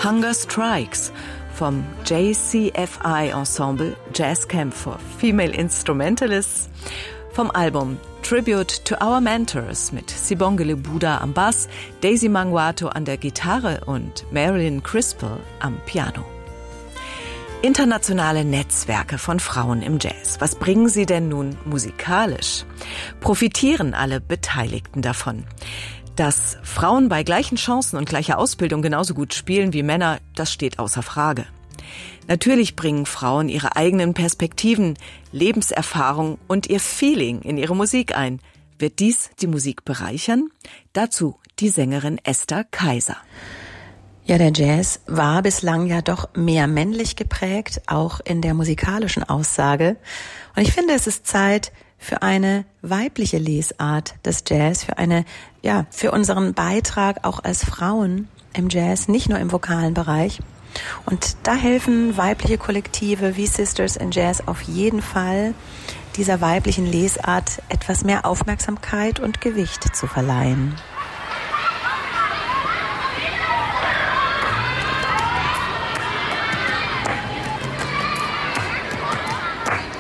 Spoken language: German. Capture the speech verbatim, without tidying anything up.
Hunger Strikes vom J C F I Ensemble Jazz Camp for Female Instrumentalists, vom Album Tribute to Our Mentors mit Sibongile Buddha am Bass, Daisy Mangwato an der Gitarre und Marilyn Crispell am Piano. Internationale Netzwerke von Frauen im Jazz. Was bringen sie denn nun musikalisch? Profitieren alle Beteiligten davon? Dass Frauen bei gleichen Chancen und gleicher Ausbildung genauso gut spielen wie Männer, das steht außer Frage. Natürlich bringen Frauen ihre eigenen Perspektiven, Lebenserfahrung und ihr Feeling in ihre Musik ein. Wird dies die Musik bereichern? Dazu die Sängerin Esther Kaiser. Ja, der Jazz war bislang ja doch mehr männlich geprägt, auch in der musikalischen Aussage. Und ich finde, es ist Zeit für eine weibliche Lesart des Jazz, für eine, ja, für unseren Beitrag auch als Frauen im Jazz, nicht nur im vokalen Bereich. Und da helfen weibliche Kollektive wie Sisters in Jazz auf jeden Fall, dieser weiblichen Lesart etwas mehr Aufmerksamkeit und Gewicht zu verleihen.